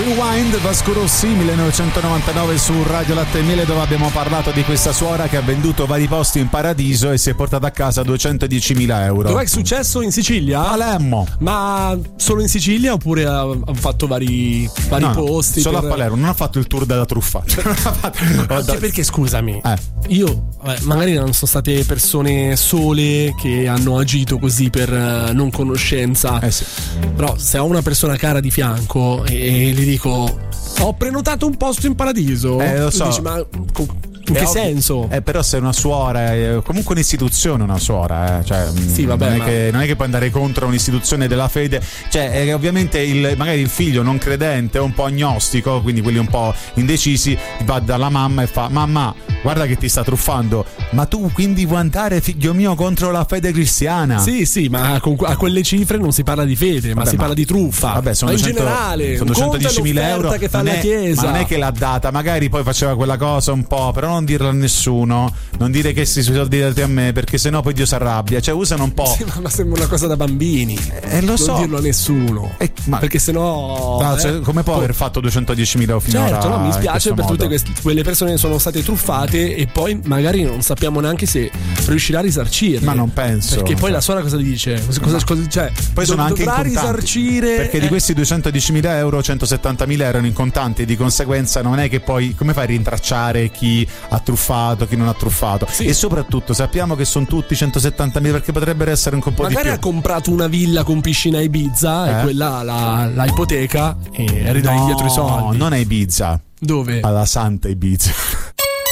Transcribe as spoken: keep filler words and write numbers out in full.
Rewind, Vasco Rossi, millenovecentonovantanove su Radio Latte e Miele, dove abbiamo parlato di questa suora che ha venduto vari posti in paradiso e si è portata a casa duecentodiecimila euro. Dov'è successo? In Sicilia? Palermo. Ma solo in Sicilia oppure ha, ha fatto vari, vari no, posti? Solo per... a Palermo, non ha fatto il tour della truffa. Anche perché, scusami, eh. io vabbè, magari non sono state persone sole che hanno agito così per uh, non conoscenza, eh sì. Però se ho una persona cara di fianco e, e gli dico ho prenotato un posto in paradiso, eh, lo so. Dici, ma in è che ovvio. senso? Eh, però sei una suora, è comunque un'istituzione, una suora, eh. Cioè, sì, vabbè, non, è ma... che, non è che puoi andare contro un'istituzione della fede. Cioè, è, ovviamente il, magari il figlio non credente, un po' agnostico, quindi quelli un po' indecisi, va dalla mamma e fa: mamma, guarda che ti sta truffando. Ma tu quindi vuoi andare, figlio mio, contro la fede cristiana? Sì, sì, ma con, a quelle cifre non si parla di fede, ma vabbè, si ma, parla di truffa. Vabbè, sono ma in duecento, generale sono duecentodiecimila euro che fa non la è, chiesa. ma non è che l'ha data, magari poi faceva quella cosa un po', però non dirlo a nessuno, non dire che si sono soldi dati a me, perché sennò poi Dio si arrabbia. Cioè usano un po'. Sì, ma sembra una cosa da bambini. Eh, lo so. Non dirlo a nessuno. Eh, ma... perché sennò no, eh, cioè, come può oh. aver fatto duecentodiecimila finora? Certo, no, mi spiace per modo. tutte queste, quelle persone che sono state truffate e poi magari non sappiamo neanche se riuscirà a risarcirle. Ma non penso. Perché poi la suora cosa gli dice? Cosa, cosa, cosa, cioè, poi sono anche in dovrà contanti, risarcire. perché eh. di questi duecentodiecimila euro centosettantamila erano in contanti e di conseguenza non è che poi come fai a rintracciare chi ha truffato, chi non ha truffato. Sì. E soprattutto sappiamo che sono tutti centosettantamila, perché potrebbero essere un po' magari di più. ha comprato una villa con piscina a Ibiza eh? e quella la, la ipoteca e ridai no, indietro i soldi. non a Ibiza. Dove? Alla Santa Ibiza.